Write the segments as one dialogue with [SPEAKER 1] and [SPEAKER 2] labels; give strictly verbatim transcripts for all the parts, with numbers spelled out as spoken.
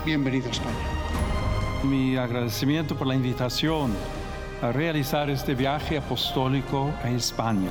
[SPEAKER 1] bienvenido a España.
[SPEAKER 2] Mi agradecimiento por la invitación a realizar este viaje apostólico a España.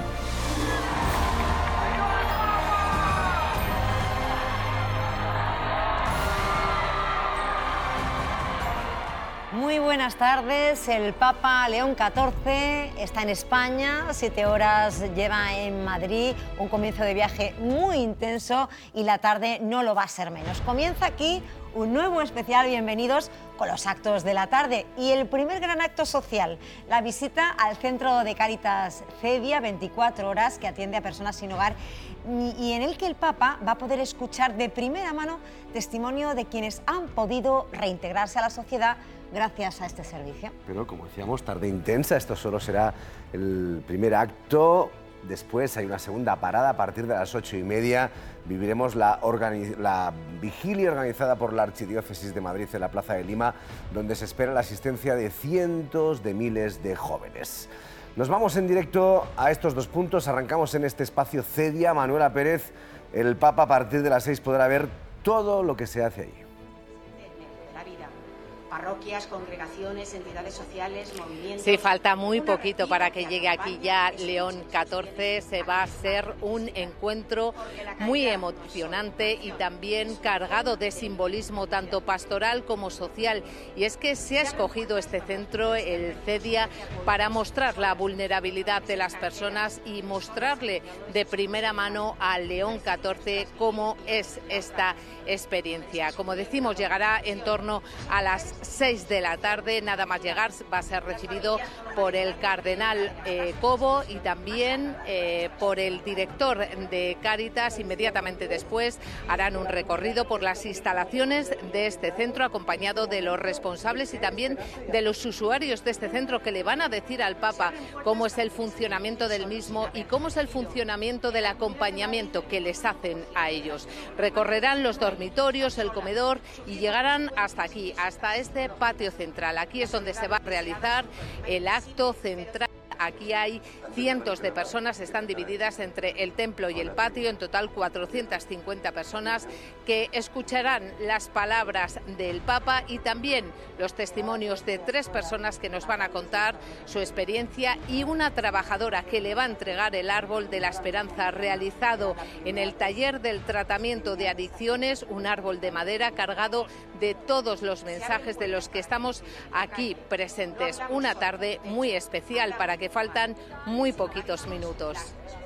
[SPEAKER 3] Muy buenas tardes. El Papa León catorce está en España, siete horas lleva en Madrid, un comienzo de viaje muy intenso y la tarde no lo va a ser menos. Comienza aquí un nuevo especial, bienvenidos con los actos de la tarde y el primer gran acto social, la visita al Centro de Cáritas Cedia, veinticuatro horas, que atiende a personas sin hogar y en el que el Papa va a poder escuchar de primera mano testimonio de quienes han podido reintegrarse a la sociedad gracias a este servicio.
[SPEAKER 4] Pero como decíamos, tarde intensa, esto solo será el primer acto. Después hay una segunda parada a partir de las ocho y media. Viviremos la, la vigilia organizada por la Archidiócesis de Madrid en la Plaza de Lima, donde se espera la asistencia de cientos de miles de jóvenes. Nos vamos en directo a estos dos puntos. Arrancamos en este espacio Cedia. Manuela Pérez, el Papa a partir de las seis podrá ver todo lo que se hace allí.
[SPEAKER 5] Parroquias, congregaciones, entidades sociales, movimientos...
[SPEAKER 6] Sí, falta muy poquito para que llegue aquí ya León catorce. Se va a ser un encuentro muy emocionante y también cargado de simbolismo tanto pastoral como social. Y es que se ha escogido este centro, el Cedia, para mostrar la vulnerabilidad de las personas y mostrarle de primera mano a León catorce cómo es esta experiencia. Como decimos, llegará en torno a las seis de la tarde, nada más llegar va a ser recibido por el cardenal eh, Cobo y también eh, por el director de Cáritas. Inmediatamente después harán un recorrido por las instalaciones de este centro, acompañado de los responsables y también de los usuarios de este centro, que le van a decir al Papa cómo es el funcionamiento del mismo y cómo es el funcionamiento del acompañamiento que les hacen a ellos. Recorrerán los dormitorios, el comedor y llegarán hasta aquí, hasta este patio central. Aquí es donde se va a realizar el acto central. Aquí hay cientos de personas, están divididas entre el templo y el patio, en total cuatrocientas cincuenta personas que escucharán las palabras del Papa y también los testimonios de tres personas que nos van a contar su experiencia y una trabajadora que le va a entregar el árbol de la esperanza realizado en el taller del tratamiento de adicciones, un árbol de madera cargado de todos los mensajes de los que estamos aquí presentes. Una tarde muy especial para que faltan muy poquitos minutos.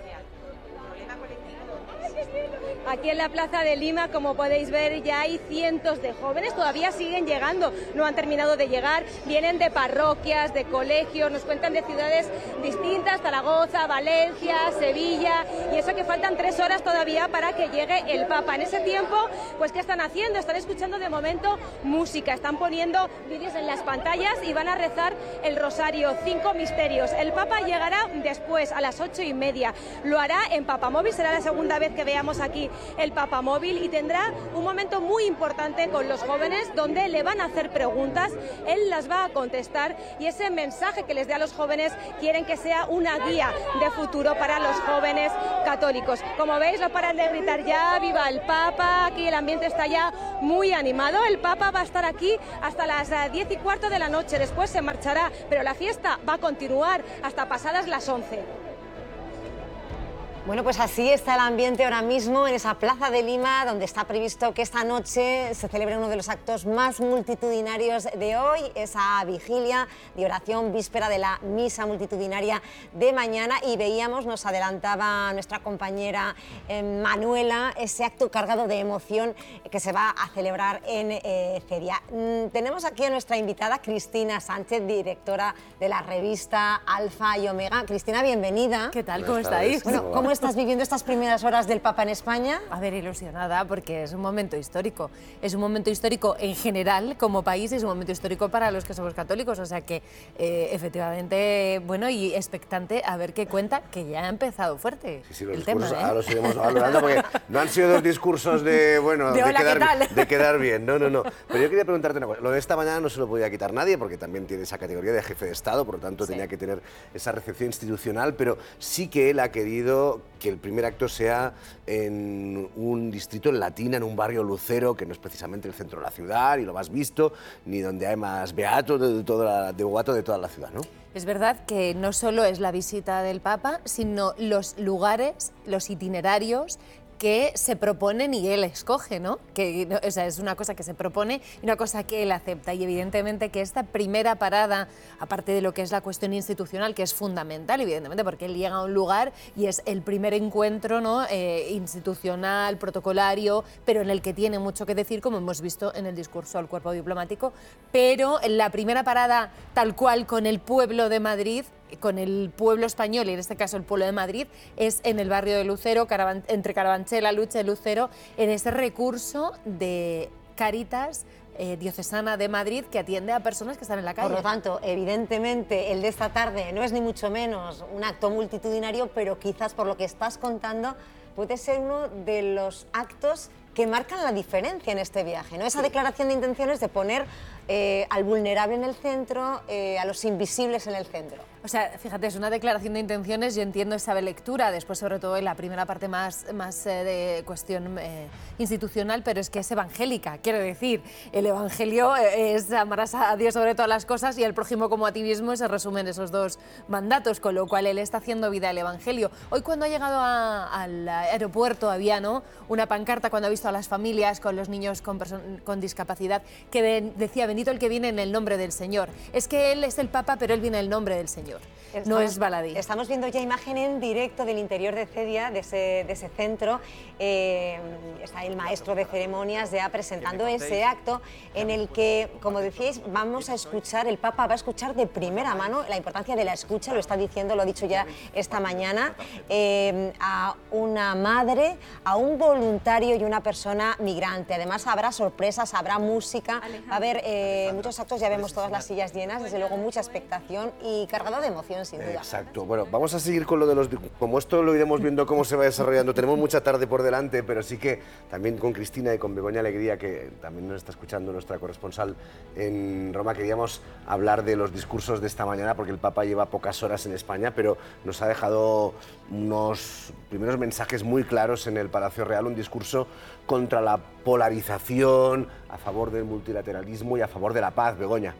[SPEAKER 7] Aquí en la Plaza de Lima, como podéis ver, ya hay cientos de jóvenes, todavía siguen llegando, no han terminado de llegar, vienen de parroquias, de colegios, nos cuentan de ciudades distintas, Zaragoza, Valencia, Sevilla, y eso que faltan tres horas todavía para que llegue el Papa. En ese tiempo, pues ¿qué están haciendo? Están escuchando de momento música, están poniendo vídeos en las pantallas y van a rezar el rosario, cinco misterios. El Papa llegará después, a las ocho y media, lo hará en Papamóvil, será la segunda vez que veamos aquí el Papamóvil y tendrá un momento muy importante con los jóvenes donde le van a hacer preguntas, él las va a contestar y ese mensaje que les dé a los jóvenes quieren que sea una guía de futuro para los jóvenes católicos. Como veis, no paran de gritar ya, ¡viva el Papa! Aquí el ambiente está ya muy animado. El Papa va a estar aquí hasta las diez y cuarto de la noche, después se marchará, pero la fiesta va a continuar hasta pasadas las once.
[SPEAKER 3] Bueno, pues así está el ambiente ahora mismo en esa Plaza de Lima, donde está previsto que esta noche se celebre uno de los actos más multitudinarios de hoy, esa vigilia de oración víspera de la misa multitudinaria de mañana. Y veíamos, nos adelantaba nuestra compañera eh, Manuela, ese acto cargado de emoción que se va a celebrar en eh, Cedia. Mm, tenemos aquí a nuestra invitada Cristina Sánchez, directora de la revista Alfa y Omega. Cristina, bienvenida.
[SPEAKER 8] ¿Qué tal? ¿Cómo estáis?
[SPEAKER 3] Bueno, ¿cómo estás viviendo estas primeras horas del Papa en España?
[SPEAKER 8] A ver, ilusionada, porque es un momento histórico. Es un momento histórico en general, como país, es un momento histórico para los que somos católicos. O sea que, eh, efectivamente, bueno, y expectante a ver qué cuenta, que ya ha empezado fuerte
[SPEAKER 4] sí, sí, los
[SPEAKER 8] el tema, ¿eh?
[SPEAKER 4] Ahora los iremos valorando, porque no han sido dos discursos de, bueno,
[SPEAKER 8] de,
[SPEAKER 4] de,
[SPEAKER 8] hola,
[SPEAKER 4] quedar, de quedar bien. No, no, no. Pero yo quería preguntarte una cosa. Lo de esta mañana no se lo podía quitar nadie, porque también tiene esa categoría de jefe de Estado, por lo tanto sí. tenía que tener esa recepción institucional, pero sí que él ha querido decidido que el primer acto sea en un distrito, en Latina, en un barrio lucero, que no es precisamente el centro de la ciudad, ni lo más visto, ni donde hay más beatos de, toda la, de boato de toda la ciudad, ¿no?
[SPEAKER 8] Es verdad que no solo es la visita del Papa, sino los lugares, los itinerarios que se proponen y él escoge, ¿no? Que, o sea, es una cosa que se propone y una cosa que él acepta. Y evidentemente que esta primera parada, aparte de lo que es la cuestión institucional, que es fundamental, evidentemente, porque él llega a un lugar y es el primer encuentro, ¿no? eh, institucional, protocolario, pero en el que tiene mucho que decir, como hemos visto en el discurso al cuerpo diplomático. Pero la primera parada, tal cual, con el pueblo de Madrid, con el pueblo español, y en este caso el pueblo de Madrid, es en el barrio de Lucero, Caraban, entre Carabanchel, Luche, Lucero, en ese recurso de Cáritas eh, diocesana de Madrid que atiende a personas que están en la calle.
[SPEAKER 3] Por lo tanto, evidentemente, el de esta tarde no es ni mucho menos un acto multitudinario, pero quizás por lo que estás contando puede ser uno de los actos que marcan la diferencia en este viaje, ¿no? Esa declaración de intenciones de poner eh, al vulnerable en el centro, eh, a los invisibles en el centro.
[SPEAKER 8] O sea, fíjate, es una declaración de intenciones, yo entiendo esa lectura, después sobre todo en la primera parte más, más eh, de cuestión eh, institucional, pero es que es evangélica, quiero decir, el evangelio es amarás a Dios sobre todas las cosas y al prójimo como a ti mismo, se resumen esos dos mandatos, con lo cual él está haciendo vida al evangelio. Hoy cuando ha llegado a, al aeropuerto había, ¿no?, una pancarta cuando ha visto a las familias con los niños con, con discapacidad que de, decía, bendito el que viene en el nombre del Señor. Es que él es el Papa, pero él viene en el nombre del Señor. Estamos, no es baladí.
[SPEAKER 3] Estamos viendo ya imagen en directo del interior de Cedia, de ese, de ese centro. Eh, está el maestro de ceremonias ya presentando ese acto en el que, como decíais, vamos a escuchar, el Papa va a escuchar de primera mano la importancia de la escucha, lo está diciendo, lo ha dicho ya esta mañana, eh, a una madre, a un voluntario y una persona migrante. Además habrá sorpresas, habrá música, va a haber eh, muchos actos, ya vemos todas las sillas llenas, desde luego mucha expectación y cargado de emoción, sin duda.
[SPEAKER 4] Exacto. Bueno, vamos a seguir con lo de los... Como esto lo iremos viendo cómo se va desarrollando, tenemos mucha tarde por delante, pero sí que también con Cristina y con Begoña Alegría, que también nos está escuchando nuestra corresponsal en Roma, queríamos hablar de los discursos de esta mañana, porque el Papa lleva pocas horas en España, pero nos ha dejado unos primeros mensajes muy claros en el Palacio Real, un discurso contra la polarización, a favor del multilateralismo y a favor de la paz. Begoña.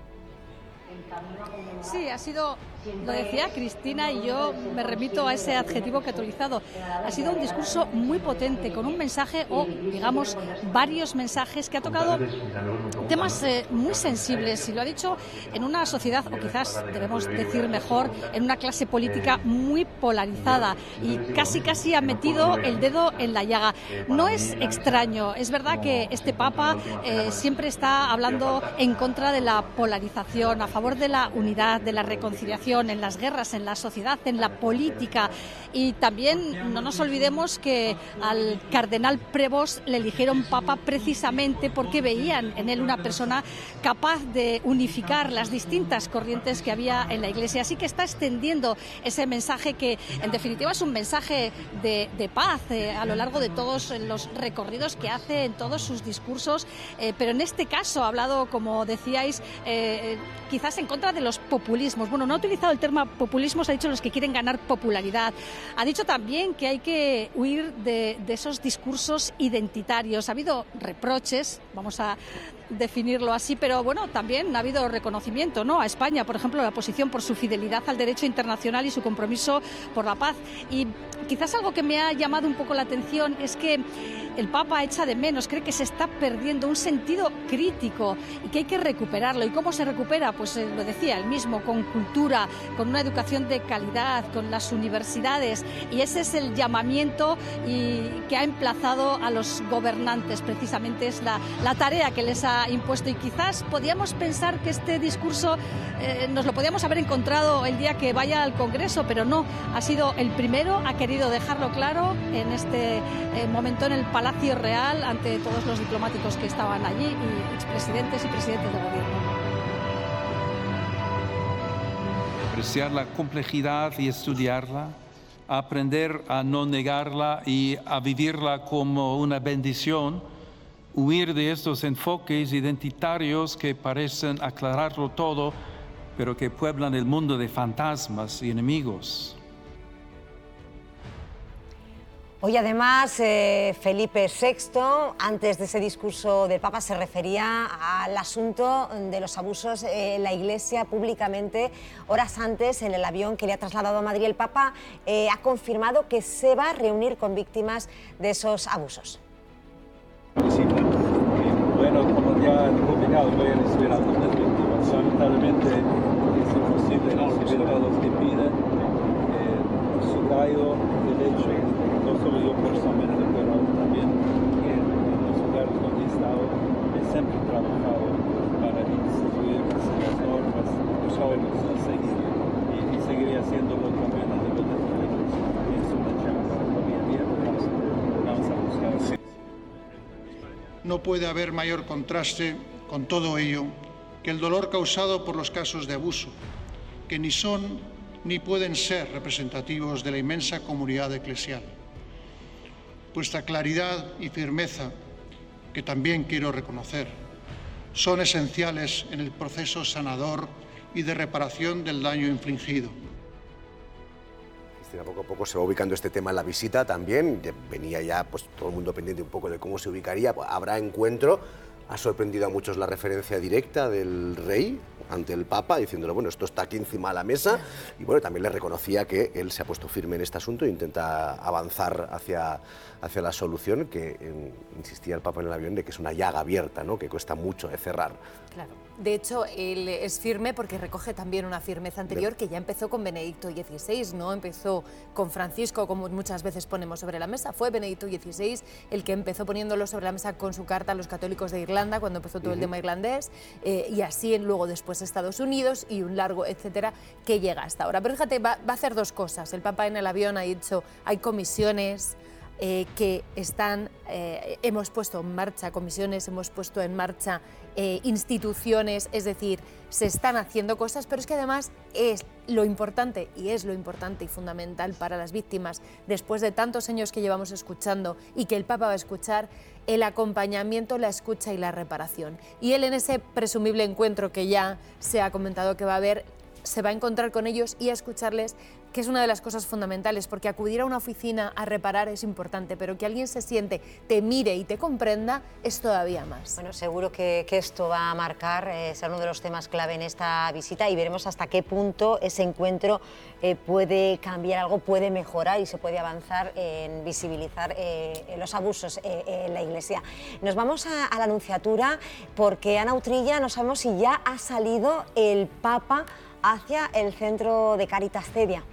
[SPEAKER 1] Sí, ha sido, lo decía Cristina y yo me remito a ese adjetivo que ha utilizado, ha sido un discurso muy potente, con un mensaje o, digamos, varios mensajes que ha tocado temas eh, muy sensibles y lo ha dicho en una sociedad, o quizás debemos decir mejor, en una clase política muy polarizada y casi casi ha metido el dedo en la llaga. No es extraño, es verdad que este Papa eh, siempre está hablando en contra de la polarización, a favor de la unidad, de la reconciliación en las guerras, en la sociedad, en la política. Y también no nos olvidemos que al cardenal Prevost le eligieron Papa precisamente porque veían en él una persona capaz de unificar las distintas corrientes que había en la Iglesia. Así que está extendiendo ese mensaje que, en definitiva, es un mensaje de, de paz eh, a lo largo de todos los recorridos que hace en todos sus discursos. Eh, pero en este caso ha hablado, como decíais, eh, quizás en contra de los populismos. Bueno, no ha utilizado el término populismos, ha dicho los que quieren ganar popularidad. Ha dicho también que hay que huir de, de esos discursos identitarios. Ha habido reproches, vamos a definirlo así, pero bueno, también ha habido reconocimiento, ¿no?, a España, por ejemplo, la posición por su fidelidad al derecho internacional y su compromiso por la paz. Y quizás algo que me ha llamado un poco la atención es que el Papa echa de menos, cree que se está perdiendo un sentido crítico y que hay que recuperarlo. ¿Y cómo se recupera? Pues eh, lo decía él mismo, con cultura, con una educación de calidad, con las universidades. Y ese es el llamamiento y que ha emplazado a los gobernantes, precisamente es la, la tarea que les ha impuesto. Y quizás podíamos pensar que este discurso eh, nos lo podíamos haber encontrado el día que vaya al Congreso, pero no, ha sido el primero, ha querido dejarlo claro en este eh, momento en el Palacio Real ante todos los diplomáticos que estaban allí y expresidentes y presidentes de gobierno.
[SPEAKER 2] Apreciar la complejidad y estudiarla, aprender a no negarla y a vivirla como una bendición, huir de estos enfoques identitarios que parecen aclararlo todo, pero que pueblan el mundo de fantasmas y enemigos.
[SPEAKER 3] Hoy además eh, Felipe sexto, antes de ese discurso del Papa, se refería al asunto de los abusos en la Iglesia públicamente. Horas antes, en el avión que le ha trasladado a Madrid, el Papa eh, ha confirmado que se va a reunir con víctimas de esos abusos.
[SPEAKER 9] Bueno, como ya he comentado, voy a recibir a todas las víctimas. Lamentablemente es imposible recibir a los que piden. Eh, subrayo el hecho, no solo yo personalmente, pero también en, en los lugares donde he estado, he siempre trabajado para instituir las normas, los órdenes a seguir. Y, y seguiré haciéndolo también a nivel de colegios. Es una chamba todavía abierta. Vamos a buscar.
[SPEAKER 10] No puede haber mayor contraste con todo ello que el dolor causado por los casos de abuso, que ni son ni pueden ser representativos de la inmensa comunidad eclesial. Vuestra claridad y firmeza, que también quiero reconocer, son esenciales en el proceso sanador y de reparación del daño infligido.
[SPEAKER 4] Poco a poco se va ubicando este tema en la visita también. Venía ya pues, todo el mundo pendiente un poco de cómo se ubicaría. Pues, habrá encuentro. Ha sorprendido a muchos la referencia directa del rey ante el Papa, diciéndole, bueno, esto está aquí encima de la mesa. Y bueno, también le reconocía que él se ha puesto firme en este asunto e intenta avanzar hacia, hacia la solución, que eh, insistía el Papa en el avión de que es una llaga abierta, ¿no? Que cuesta mucho de cerrar.
[SPEAKER 8] Claro. De hecho, él es firme porque recoge también una firmeza anterior que ya empezó con Benedicto dieciséis, no empezó con Francisco, como muchas veces ponemos sobre la mesa. Fue Benedicto dieciséis el que empezó poniéndolo sobre la mesa con su carta a los católicos de Irlanda, cuando empezó todo uh-huh. el tema irlandés, eh, y así luego después Estados Unidos y un largo etcétera que llega hasta ahora. Pero fíjate, va, va a hacer dos cosas. El Papa en el avión ha dicho, hay comisiones eh, que están, eh, hemos puesto en marcha, comisiones, hemos puesto en marcha Eh, instituciones, es decir, se están haciendo cosas, pero es que además es lo importante, y es lo importante y fundamental para las víctimas, después de tantos años que llevamos escuchando y que el Papa va a escuchar, el acompañamiento, la escucha y la reparación. Y él en ese presumible encuentro que ya se ha comentado que va a haber, se va a encontrar con ellos y a escucharles, que es una de las cosas fundamentales, porque acudir a una oficina a reparar es importante, pero que alguien se siente, te mire y te comprenda es todavía más.
[SPEAKER 3] Bueno, seguro que, que esto va a marcar, eh, ser uno de los temas clave en esta visita, y veremos hasta qué punto ese encuentro eh, puede cambiar algo, puede mejorar y se puede avanzar en visibilizar eh, los abusos eh, en la Iglesia. Nos vamos a, a la Nunciatura, porque Ana Utrilla, no sabemos si ya ha salido el Papa hacia el centro de Caritas Cedia.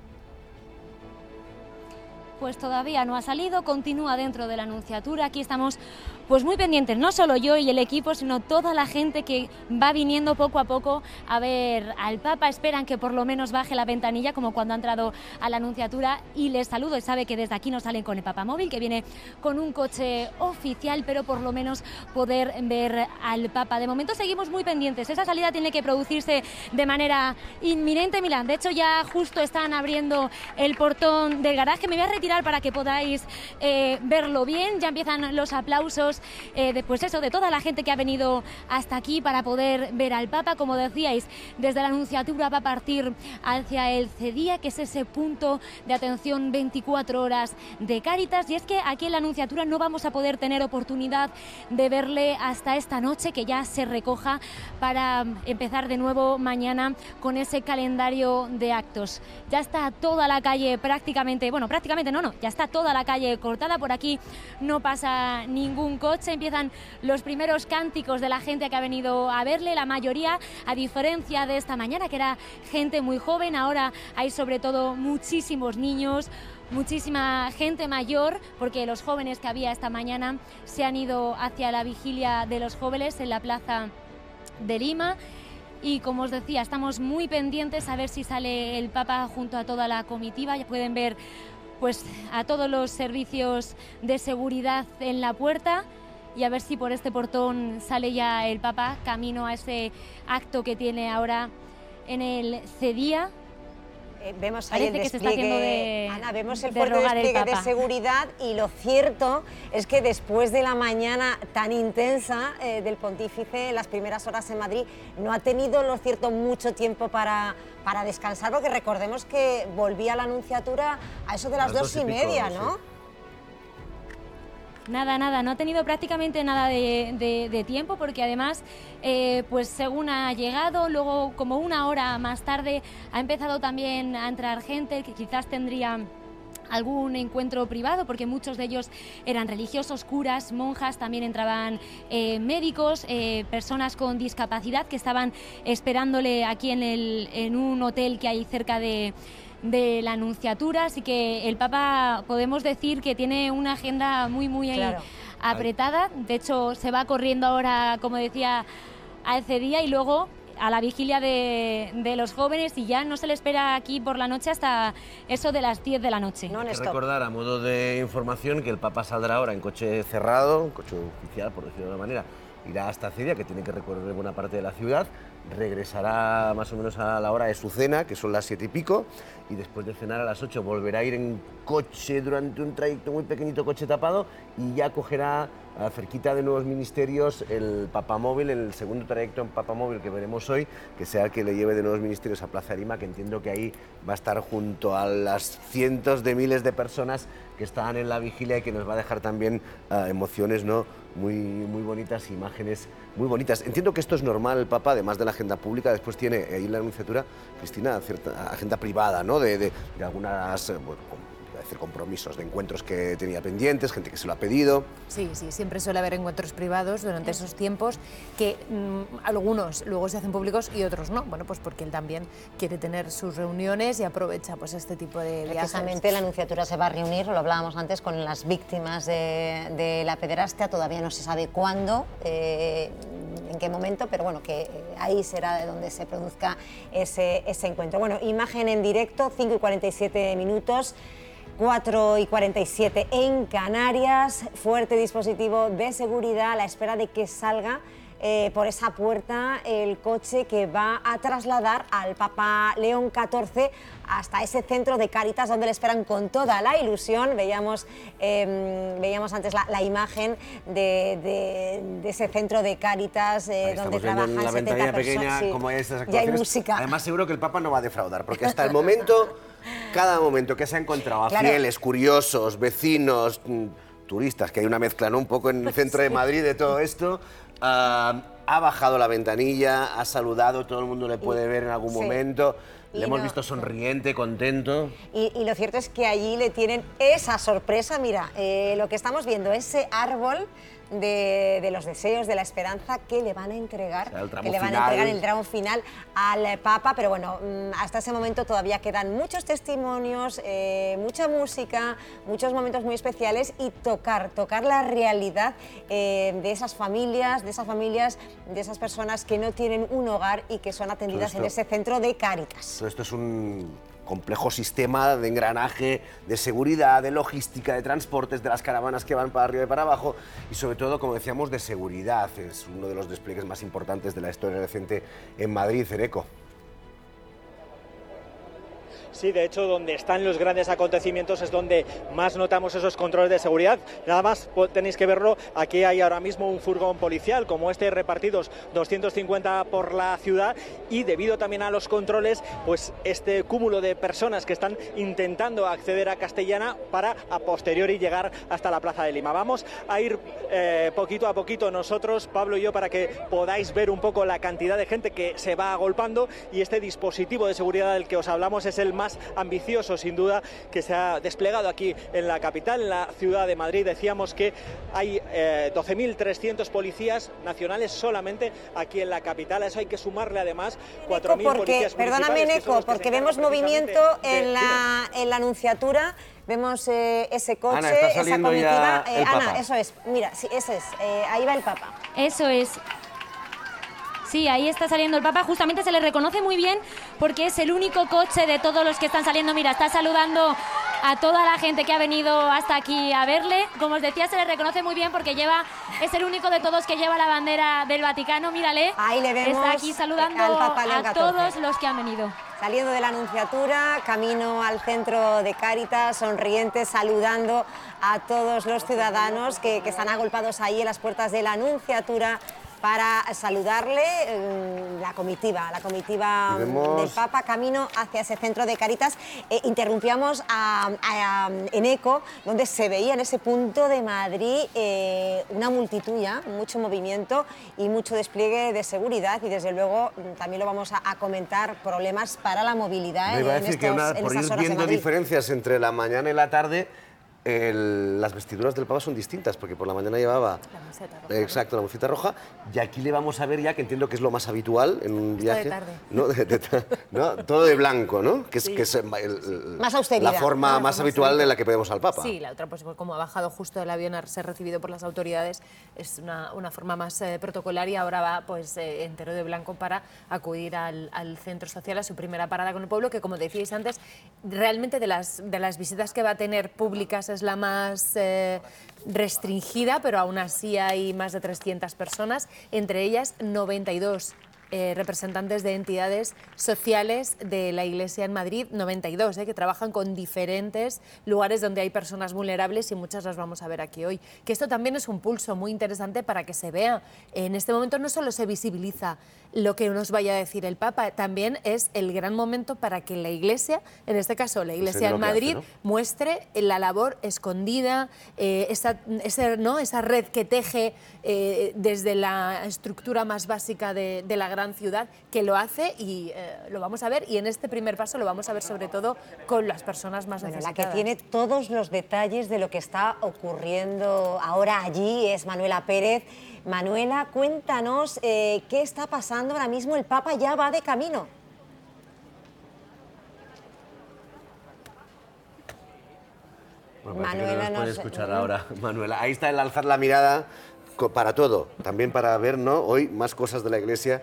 [SPEAKER 11] Pues todavía no ha salido, continúa dentro de la Nunciatura. Aquí estamos pues muy pendientes, no solo yo y el equipo, sino toda la gente que va viniendo poco a poco a ver al Papa. Esperan que por lo menos baje la ventanilla, como cuando ha entrado a la Nunciatura, y les saludo. Y sabe que desde aquí no salen con el Papa móvil, que viene con un coche oficial, pero por lo menos poder ver al Papa. De momento seguimos muy pendientes. Esa salida tiene que producirse de manera inminente, Milán. De hecho, ya justo están abriendo el portón del garaje. Me voy a retirar para que podáis eh, verlo bien. Ya empiezan los aplausos eh, de, pues eso, de toda la gente que ha venido hasta aquí para poder ver al Papa. Como decíais, desde la Nunciatura va a partir hacia el Cedía, que es ese punto de atención veinticuatro horas de Cáritas. Y es que aquí en la Nunciatura no vamos a poder tener oportunidad de verle hasta esta noche, que ya se recoja para empezar de nuevo mañana con ese calendario de actos. Ya está toda la calle prácticamente, bueno, prácticamente no, no, ya está toda la calle cortada. Por aquí no pasa ningún coche. Empiezan los primeros cánticos de la gente que ha venido a verle. La mayoría, a diferencia de esta mañana, que era gente muy joven, ahora hay sobre todo muchísimos niños, muchísima gente mayor, porque los jóvenes que había esta mañana se han ido hacia la vigilia de los jóvenes en la plaza de Lima. Y como os decía, estamos muy pendientes a ver si sale el Papa junto a toda la comitiva. Ya pueden ver pues a todos los servicios de seguridad en la puerta, y a ver si por este portón sale ya el Papa camino a ese acto que tiene ahora en el Cedía.
[SPEAKER 3] Eh, vemos ahí el despliegue,
[SPEAKER 11] de,
[SPEAKER 3] Ana, vemos el
[SPEAKER 11] de
[SPEAKER 3] fuerte despliegue
[SPEAKER 11] el
[SPEAKER 3] de seguridad, y lo cierto es que después de la mañana tan intensa eh, del pontífice, en las primeras horas en Madrid, no ha tenido, lo cierto, mucho tiempo para, para descansar, porque recordemos que volvía a la Nunciatura a eso de las, las dos, dos y, y pico, media, ¿no? Sí.
[SPEAKER 11] Nada, nada, no ha tenido prácticamente nada de, de, de tiempo porque además, eh, pues según ha llegado, luego como una hora más tarde ha empezado también a entrar gente que quizás tendría algún encuentro privado, porque muchos de ellos eran religiosos, curas, monjas, también entraban eh, médicos, eh, personas con discapacidad que estaban esperándole aquí en, el, en un hotel que hay cerca de... de la Anunciatura, así que el Papa podemos decir que tiene una agenda muy muy claro. apretada, de hecho se va corriendo ahora, como decía, a ese día y luego a la vigilia de, de los jóvenes y ya no se le espera aquí por la noche hasta eso de las diez de la noche.
[SPEAKER 4] No, Hay que recordar a modo de información que el Papa saldrá ahora en coche cerrado, en coche oficial por decirlo de una manera, irá hasta Cedia, que tiene que recorrer buena parte de la ciudad, regresará más o menos a la hora de su cena, que son las siete y pico, y después de cenar a las ocho volverá a ir en coche durante un trayecto muy pequeñito, coche tapado, y ya cogerá cerquita de Nuevos Ministerios el Papamóvil, el segundo trayecto en Papamóvil que veremos hoy, que sea el que le lleve de Nuevos Ministerios a Plaza Arima, que entiendo que ahí va a estar junto a las cientos de miles de personas que están en la vigilia y que nos va a dejar también uh, emociones, ¿no?, muy, muy bonitas, imágenes muy bonitas. Entiendo que esto es normal, el Papa, además de la agenda pública, después tiene ahí en la Anunciatura, Cristina, cierta agenda privada, ¿no?, de, de, de algunas... Bueno, hacer compromisos de encuentros que tenía pendientes, gente que se lo ha pedido.
[SPEAKER 8] Sí, sí, siempre suele haber encuentros privados durante esos tiempos que mmm, algunos luego se hacen públicos y otros no. Bueno, pues porque él también quiere tener sus reuniones y aprovecha pues este tipo de viajes.
[SPEAKER 3] Precisamente la Anunciatura se va a reunir, lo hablábamos antes, con las víctimas de, de la pederastia, todavía no se sabe cuándo, eh, en qué momento, pero bueno, que ahí será de donde se produzca ese, ese encuentro. Bueno, imagen en directo, cinco y cuarenta y siete minutos. cuatro y cuarenta y siete en Canarias, fuerte dispositivo de seguridad a la espera de que salga eh, por esa puerta el coche que va a trasladar al Papa León catorce hasta ese centro de Cáritas donde le esperan con toda la ilusión. Veíamos, eh, veíamos antes la, la imagen de, de, de ese centro de Cáritas eh, donde trabajan
[SPEAKER 4] la
[SPEAKER 3] setenta personas.
[SPEAKER 4] Pequeña,
[SPEAKER 3] sí,
[SPEAKER 4] como hay estas
[SPEAKER 3] ya hay
[SPEAKER 4] actuaciones.
[SPEAKER 3] música.
[SPEAKER 4] Además seguro que el Papa no va a defraudar, porque hasta el momento, cada momento que se ha encontrado a claro. fieles, curiosos, vecinos, turistas, que hay una mezcla, ¿no?, un poco en el centro sí. de Madrid de todo esto, uh, ha bajado la ventanilla, ha saludado, todo el mundo le puede y, ver en algún sí. momento. Le y hemos no, visto sonriente, contento.
[SPEAKER 3] Y, y lo cierto es que allí le tienen esa sorpresa. Mira, eh, lo que estamos viendo, ese árbol de, de los deseos, de la esperanza que le van a entregar, o sea, que le van final. a entregar el tramo final al Papa. Pero bueno, hasta ese momento todavía quedan muchos testimonios, eh, mucha música, muchos momentos muy especiales y tocar, tocar la realidad eh, de esas familias, de esas familias, de esas personas que no tienen un hogar y que son atendidas en ese centro de Cáritas.
[SPEAKER 4] Esto es un complejo sistema de engranaje, de seguridad, de logística, de transportes, de las caravanas que van para arriba y para abajo y sobre todo, como decíamos, de seguridad. Es uno de los despliegues más importantes de la historia reciente en Madrid, Ereco.
[SPEAKER 12] Sí, de hecho, donde están los grandes acontecimientos es donde más notamos esos controles de seguridad. Nada más tenéis que verlo, aquí hay ahora mismo un furgón policial como este, repartidos doscientos cincuenta por la ciudad, y debido también a los controles, pues este cúmulo de personas que están intentando acceder a Castellana para a posteriori llegar hasta la Plaza de Lima. Vamos a ir eh, poquito a poquito nosotros, Pablo y yo, para que podáis ver un poco la cantidad de gente que se va agolpando, y este dispositivo de seguridad del que os hablamos es el más más ambicioso, sin duda, que se ha desplegado aquí en la capital, en la ciudad de Madrid. Decíamos que hay eh, doce mil trescientos policías nacionales solamente aquí en la capital. A eso hay que sumarle además cuatro mil policías municipales.
[SPEAKER 3] Perdóname, Neco, porque vemos movimiento en la, en la Anunciatura. Vemos eh, ese coche,
[SPEAKER 4] Ana, está
[SPEAKER 3] esa comitiva.
[SPEAKER 4] Eh,
[SPEAKER 3] Ana, eso es. Mira, sí, ese es. Eh, ahí va el Papa.
[SPEAKER 11] Eso es. Sí, ahí está saliendo el Papa. Justamente se le reconoce muy bien porque es el único coche de todos los que están saliendo. Mira, está saludando a toda la gente que ha venido hasta aquí a verle. Como os decía, se le reconoce muy bien porque lleva, es el único de todos que lleva la bandera del Vaticano. Mírale,
[SPEAKER 3] ahí le vemos,
[SPEAKER 11] está aquí saludando
[SPEAKER 3] al Papa León
[SPEAKER 11] a todos los que han venido.
[SPEAKER 3] Saliendo de la Anunciatura, camino al centro de Cáritas, sonriente, saludando a todos los ciudadanos que, que están agolpados ahí en las puertas de la Anunciatura para saludarle eh, la comitiva, la comitiva
[SPEAKER 4] Vemos...
[SPEAKER 3] del Papa, camino hacia ese centro de Cáritas. Eh, interrumpíamos a, a, a, en ECO, donde se veía en ese punto de Madrid eh, una multitud ya, mucho movimiento y mucho despliegue de seguridad, y desde luego también lo vamos a, a comentar, problemas para la movilidad.
[SPEAKER 4] Me iba a decir
[SPEAKER 3] en
[SPEAKER 4] que
[SPEAKER 3] estos,
[SPEAKER 4] una,
[SPEAKER 3] en
[SPEAKER 4] por
[SPEAKER 3] estas
[SPEAKER 4] ir
[SPEAKER 3] horas de
[SPEAKER 4] viendo
[SPEAKER 3] Madrid.
[SPEAKER 4] diferencias entre la mañana y la tarde, el, las vestiduras del Papa son distintas, porque por la mañana llevaba
[SPEAKER 8] La camiseta roja,
[SPEAKER 4] exacto, la musita roja, y aquí le vamos a ver ya, que entiendo que es lo más habitual en un
[SPEAKER 8] Está
[SPEAKER 4] viaje.
[SPEAKER 8] de tarde.
[SPEAKER 4] ¿No? De, de, ¿no? Todo de blanco, ¿no? Que es,
[SPEAKER 8] Sí.
[SPEAKER 4] que es el, el,
[SPEAKER 3] Más austeridad.
[SPEAKER 4] la forma
[SPEAKER 8] La
[SPEAKER 4] más
[SPEAKER 8] forma
[SPEAKER 4] habitual
[SPEAKER 8] austerita.
[SPEAKER 4] en la que vemos al Papa.
[SPEAKER 8] Sí, la otra, pues como ha bajado justo del avión a ser recibido por las autoridades, es una, una forma más eh, protocolar, y ahora va pues eh, entero de blanco para acudir al, al centro social, a su primera parada con el pueblo, que como decíais antes, realmente de las, de las visitas que va a tener públicas es la más eh, restringida, pero aún así hay más de trescientas personas, entre ellas noventa y dos Eh, representantes de entidades sociales de la Iglesia en Madrid, noventa y dos, eh, que trabajan con diferentes lugares donde hay personas vulnerables, y muchas las vamos a ver aquí hoy. Que esto también es un pulso muy interesante para que se vea. En este momento no solo se visibiliza lo que nos vaya a decir el Papa, también es el gran momento para que la Iglesia, en este caso la Iglesia en Madrid, hace, ¿no? muestre la labor escondida, eh, esa, esa, ¿no? esa red que teje eh, desde la estructura más básica de, de la gran ciudad, que lo hace, y eh, lo vamos a ver, y en este primer paso lo vamos a ver sobre todo con las personas más
[SPEAKER 3] bueno,
[SPEAKER 8] necesitadas.
[SPEAKER 3] La que tiene todos los detalles de lo que está ocurriendo ahora allí es Manuela Pérez. Manuela, cuéntanos eh, qué está pasando ahora mismo. El Papa ya va de camino.
[SPEAKER 4] Bueno,
[SPEAKER 3] Manuela,
[SPEAKER 4] nos puede
[SPEAKER 3] nos...
[SPEAKER 4] escuchar ahora, Manuela. Ahí está el alzar la mirada para todo, también para ver, ¿no?, hoy más cosas de la Iglesia,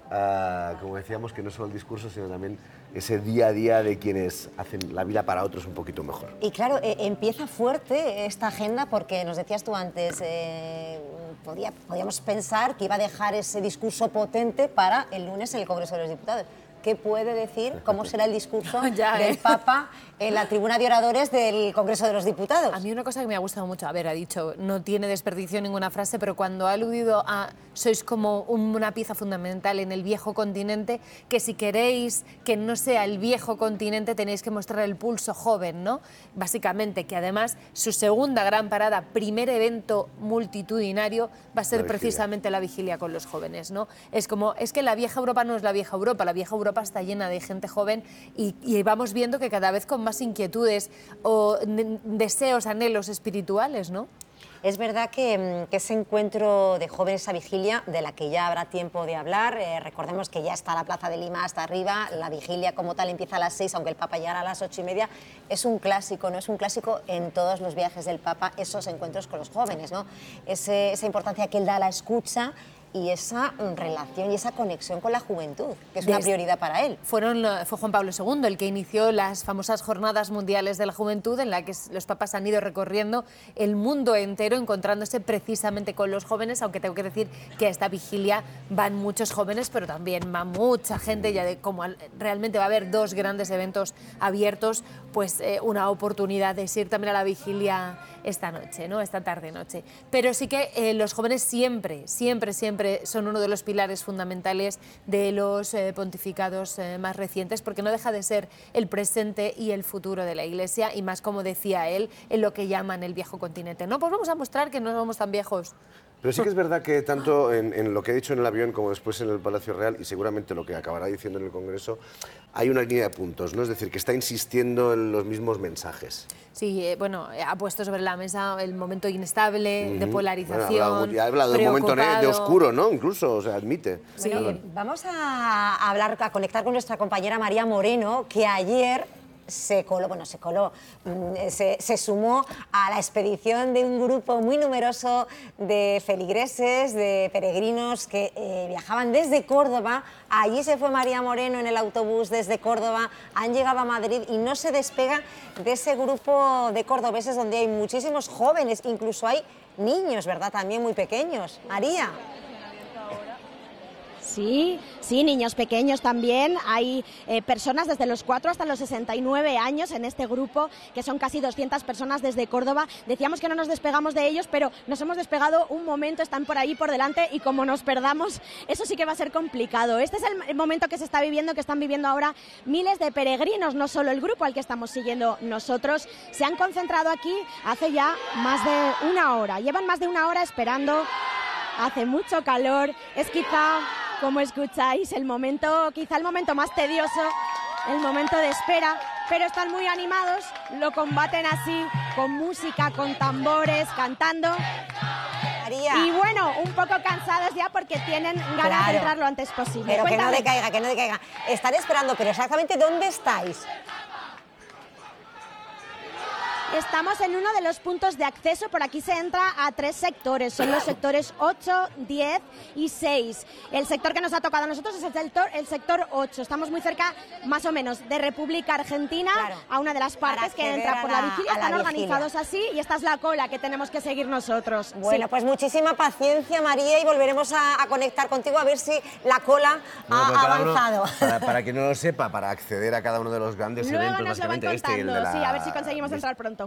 [SPEAKER 4] uh, como decíamos, que no solo el discurso, sino también ese día a día de quienes hacen la vida para otros un poquito mejor.
[SPEAKER 3] Y claro, eh, empieza fuerte esta agenda, porque nos decías tú antes, eh, podía, podíamos pensar que iba a dejar ese discurso potente para el lunes en el Congreso de los Diputados. ¿Qué puede decir? ¿Cómo será el discurso
[SPEAKER 8] ya, ¿eh?
[SPEAKER 3] del Papa en la tribuna de oradores del Congreso de los Diputados?
[SPEAKER 8] A mí una cosa que me ha gustado mucho, a ver, ha dicho, no tiene desperdicio ninguna frase, pero cuando ha aludido a sois como una pieza fundamental en el viejo continente, que si queréis que no sea el viejo continente tenéis que mostrar el pulso joven, ¿no? Básicamente, que además su segunda gran parada, primer evento multitudinario, va a ser precisamente la vigilia con los jóvenes, ¿no? Es como, es que la vieja Europa no es la vieja Europa, la vieja Europa está llena de gente joven, y, y vamos viendo que cada vez con más inquietudes o deseos, anhelos espirituales, ¿no?
[SPEAKER 3] Es verdad que, que ese encuentro de jóvenes, esa vigilia, de la que ya habrá tiempo de hablar, eh, recordemos que ya está la Plaza de Lima hasta arriba, la vigilia como tal empieza a las seis, aunque el Papa llegara a las ocho y media, es un clásico, ¿no? Es un clásico en todos los viajes del Papa, esos encuentros con los jóvenes, ¿no? Ese, esa importancia que él da a la escucha y esa relación y esa conexión con la juventud, que es una prioridad para él.
[SPEAKER 8] Fueron, fue Juan Pablo segundo el que inició las famosas Jornadas Mundiales de la Juventud, en la que los papas han ido recorriendo el mundo entero, encontrándose precisamente con los jóvenes, aunque tengo que decir que a esta vigilia van muchos jóvenes, pero también va mucha gente, ya de como realmente va a haber dos grandes eventos abiertos, pues eh, una oportunidad de ir también a la vigilia esta noche, ¿no? Esta tarde-noche. Pero sí que eh, los jóvenes siempre, siempre, siempre son uno de los pilares fundamentales de los eh, pontificados eh, más recientes, porque no deja de ser el presente y el futuro de la Iglesia, y más, como decía él, en lo que llaman el viejo continente. No, pues vamos a mostrar que no somos tan viejos.
[SPEAKER 4] Pero sí que es verdad que tanto en, en lo que he dicho en el avión como después en el Palacio Real, y seguramente lo que acabará diciendo en el Congreso, hay una línea de puntos, ¿no? Es decir, que está insistiendo en los mismos mensajes.
[SPEAKER 8] Sí, eh, bueno, ha puesto sobre la mesa el momento inestable, uh-huh. de polarización.
[SPEAKER 4] Bueno, ha hablado, ha hablado de un momento de oscuro, ¿no? Incluso, o sea, admite.
[SPEAKER 3] Sí. Bueno, vamos a hablar, a conectar con nuestra compañera María Moreno, que ayer se coló, bueno, se coló, se, se sumó a la expedición de un grupo muy numeroso de feligreses, de peregrinos que eh, viajaban desde Córdoba. Allí se fue María Moreno en el autobús desde Córdoba, han llegado a Madrid y no se despega de ese grupo de cordobeses donde hay muchísimos jóvenes, incluso hay niños, ¿verdad? También muy pequeños. María.
[SPEAKER 13] Sí, sí, niños pequeños también. Hay eh, personas desde los cuatro hasta los sesenta y nueve años en este grupo, que son casi doscientas personas desde Córdoba. Decíamos que no nos despegamos de ellos, pero nos hemos despegado un momento, están por ahí por delante y como nos perdamos, eso sí que va a ser complicado. Este es el, el momento que se está viviendo, que están viviendo ahora miles de peregrinos, no solo el grupo al que estamos siguiendo nosotros. Se han concentrado aquí hace ya más de una hora. Llevan más de una hora esperando. Hace mucho calor. Es quizá, como escucháis, el momento, quizá el momento más tedioso, el momento de espera, pero están muy animados, lo combaten así, con música, con tambores, cantando.
[SPEAKER 3] María.
[SPEAKER 13] Y bueno, un poco cansados ya porque tienen ganas claro. de entrar lo antes posible.
[SPEAKER 3] Pero
[SPEAKER 13] Cuéntame.
[SPEAKER 3] que no decaiga, que no decaiga. Están esperando, pero exactamente ¿dónde estáis?
[SPEAKER 13] Estamos en uno de los puntos de acceso, por aquí se entra a tres sectores, son los sectores ocho, diez y seis. El sector que nos ha tocado a nosotros es el sector, el sector ocho, estamos muy cerca más o menos de República Argentina, claro, a una de las partes que entra por la, la vigilia, están la organizados vigilia. Así y esta es la cola que tenemos que seguir nosotros.
[SPEAKER 3] Bueno,
[SPEAKER 13] sí.
[SPEAKER 3] Pues muchísima paciencia, María, y volveremos a, a conectar contigo a ver si la cola
[SPEAKER 4] no,
[SPEAKER 3] ha avanzado.
[SPEAKER 4] Uno, para, para quien no lo sepa, para acceder a cada uno de los grandes
[SPEAKER 13] Luego
[SPEAKER 4] eventos,
[SPEAKER 13] nos lo van
[SPEAKER 4] básicamente este y el de la...
[SPEAKER 13] sí, a ver si conseguimos entrar pronto.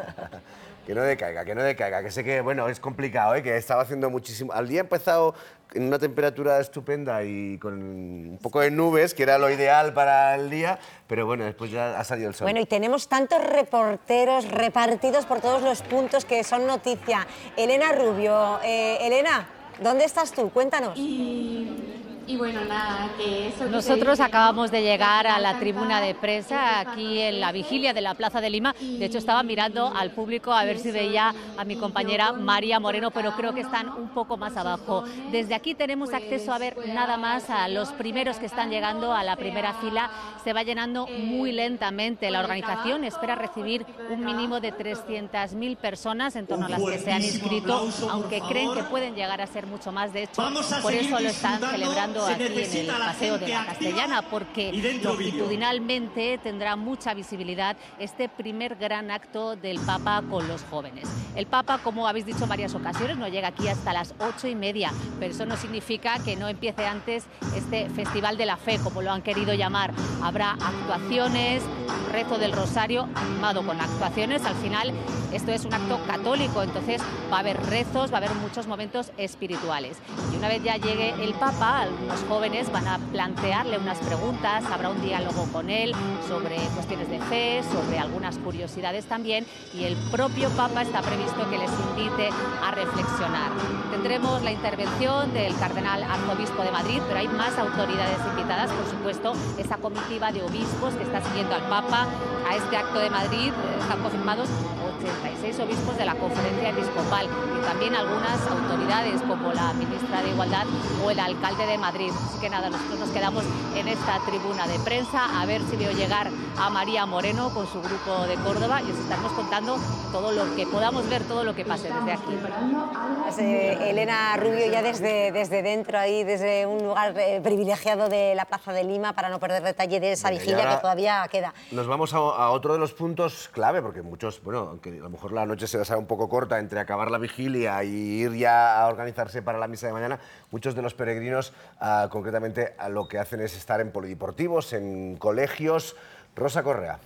[SPEAKER 4] Que no decaiga, que no decaiga, que sé que, bueno, es complicado, ¿eh? Que estaba haciendo muchísimo... Al día ha empezado en una temperatura estupenda y con un poco de nubes, que era lo ideal para el día, pero bueno, después ya ha salido el sol.
[SPEAKER 3] Bueno, y tenemos tantos reporteros repartidos por todos los puntos que son noticia. Elena Rubio, eh, Elena, ¿dónde estás tú? Cuéntanos.
[SPEAKER 14] Y... Y bueno, nada, que eso...
[SPEAKER 15] Nosotros acabamos de llegar a la tribuna de prensa, aquí en la vigilia de la Plaza de Lima. De hecho, estaba mirando al público a ver si veía a mi compañera María Moreno, pero creo que están un poco más abajo. Desde aquí tenemos acceso a ver nada más a los primeros que están llegando a la primera fila. Se va llenando muy lentamente. La organización espera recibir un mínimo de trescientas mil personas, en torno a las que se han inscrito, aunque creen que pueden llegar a ser mucho más. De hecho, por eso lo están celebrando aquí en el Paseo de la Castellana, porque longitudinalmente tendrá mucha visibilidad este primer gran acto del Papa con los jóvenes. El Papa, como habéis dicho en varias ocasiones, no llega aquí hasta las ocho y media, pero eso no significa que no empiece antes este Festival de la Fe, como lo han querido llamar. Habrá actuaciones, rezo del Rosario, animado con actuaciones. Al final, esto es un acto católico, entonces va a haber rezos, va a haber muchos momentos espirituales. Y una vez ya llegue el Papa, los jóvenes van a plantearle unas preguntas, habrá un diálogo con él sobre cuestiones de fe, sobre algunas curiosidades también, y el propio Papa está previsto que les invite a reflexionar. Tendremos la intervención del cardenal arzobispo de Madrid, pero hay más autoridades invitadas, por supuesto, esa comitiva de obispos que está siguiendo al Papa a este acto de Madrid. Están confirmados ochenta y seis obispos de la Conferencia Episcopal y también algunas autoridades como la ministra de Igualdad o el alcalde de Madrid. Así que nada, nosotros nos quedamos en esta tribuna de prensa a ver si veo llegar a María Moreno con su grupo de Córdoba y os estaremos contando todo lo que podamos ver, todo lo que pase desde aquí.
[SPEAKER 3] Pues, eh, Elena Rubio ya desde, desde dentro, ahí desde un lugar eh, privilegiado de la Plaza de Lima, para no perder detalle de esa vigilia que todavía queda.
[SPEAKER 4] Nos vamos a, a otro de los puntos clave, porque muchos, bueno, aunque a lo mejor la noche se les hará un poco corta entre acabar la vigilia y ir ya a organizarse para la misa de mañana, muchos de los peregrinos uh, concretamente a lo que hacen es estar en polideportivos, en colegios. Rosa Correa.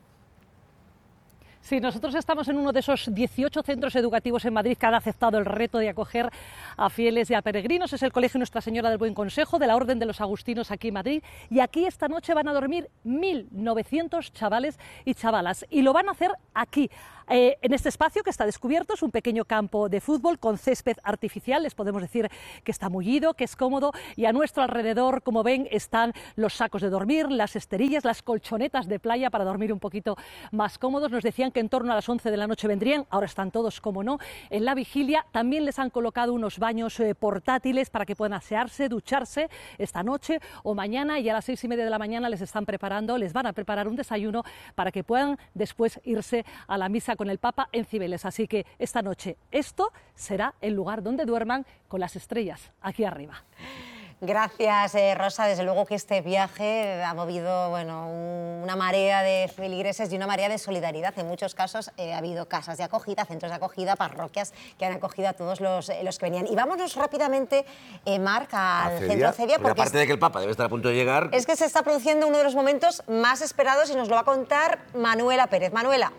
[SPEAKER 1] Sí, nosotros estamos en uno de esos dieciocho centros educativos en Madrid que han aceptado el reto de acoger a fieles y a peregrinos. Es el Colegio Nuestra Señora del Buen Consejo de la Orden de los Agustinos aquí en Madrid. Y aquí esta noche van a dormir mil novecientos chavales y chavalas. Y lo van a hacer aquí. Eh, en este espacio que está descubierto, es un pequeño campo de fútbol con césped artificial, les podemos decir que está mullido, que es cómodo, y a nuestro alrededor, como ven, están los sacos de dormir, las esterillas, las colchonetas de playa para dormir un poquito más cómodos. Nos decían que en torno a las once de la noche vendrían, ahora están todos, como no, en la vigilia. También les han colocado unos baños eh, portátiles para que puedan asearse, ducharse esta noche o mañana, y a las seis y media de la mañana les están preparando, les van a preparar un desayuno para que puedan después irse a la misa con el Papa en Cibeles. Así que esta noche esto será el lugar donde duerman con las estrellas aquí arriba.
[SPEAKER 3] Gracias, eh, Rosa. Desde luego que este viaje ha movido bueno, un, una marea de feligreses y una marea de solidaridad. En muchos casos eh, ha habido casas de acogida, centros de acogida, parroquias que han acogido a todos los, eh, los que venían. Y vámonos rápidamente, eh, Marc, al
[SPEAKER 4] Cedia,
[SPEAKER 3] centro Cedia.
[SPEAKER 4] Porque
[SPEAKER 3] porque
[SPEAKER 4] aparte
[SPEAKER 3] es,
[SPEAKER 4] de que el Papa debe estar a punto de llegar...
[SPEAKER 3] Es que se está produciendo uno de los momentos más esperados y nos lo va a contar Manuela Pérez. Manuela.